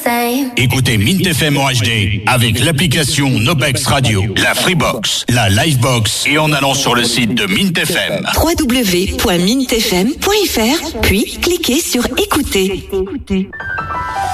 same. Écoutez Mint FM en HD avec l'application Nobex Radio, la Freebox, la Livebox et en allant sur le site de Mint FM. www.mintfm.fr, puis cliquez sur écouter.